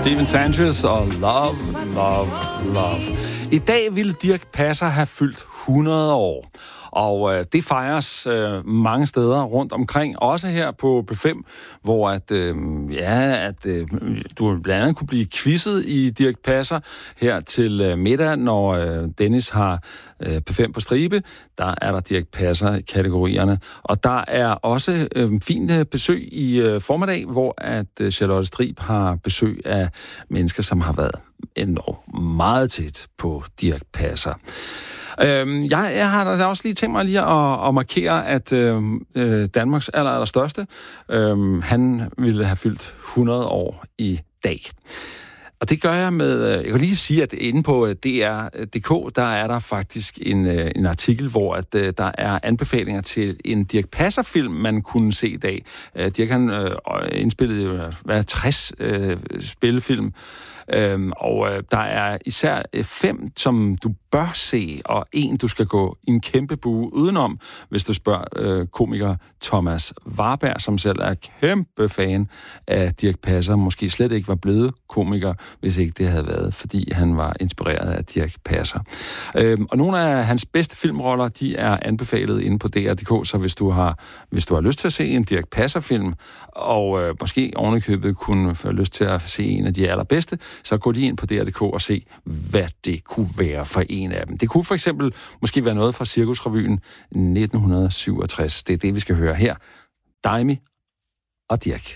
Steven Sanchez og Love, Love, Love. I dag ville Dirch Passer have fyldt 100 år. Og det fejres mange steder rundt omkring, også her på P5, hvor du blandt andet kunne blive quizzet i Dirch Passer her til middag, når Dennis har P5 på stribe. Der er der Dirch Passer-kategorierne. Og der er også fint besøg i formiddag, hvor at Charlotte Strib har besøg af mennesker, som har været endnu meget tæt på Dirch Passer. Jeg har da også lige tænkt mig at markere, at Danmarks allerstørste, han ville have fyldt 100 år i dag. Og det gør jeg med, jeg kan lige sige, at inde på DR.dk, der er der faktisk en artikel, hvor at, der er anbefalinger til en Dirch Passer-film, man kunne se i dag. Dirch han indspillede 60 spillefilm, og der er især 5, som du bør se, og en, du skal gå i en kæmpe bue udenom, hvis du spørger komiker Thomas Warberg, som selv er kæmpe fan af Dirch Passer, måske slet ikke var blevet komiker, hvis ikke det havde været, fordi han var inspireret af Dirch Passer. Og nogle af hans bedste filmroller, de er anbefalet inde på DR.dk, så hvis du har lyst til at se en Dirch Passer-film, og måske ovenikøbet kunne få lyst til at se en af de allerbedste, så gå lige ind på DR.dk og se, hvad det kunne være for en af dem. Det kunne for eksempel måske være noget fra Cirkusrevyen 1967. Det er det, vi skal høre her. Daimi og Dirch.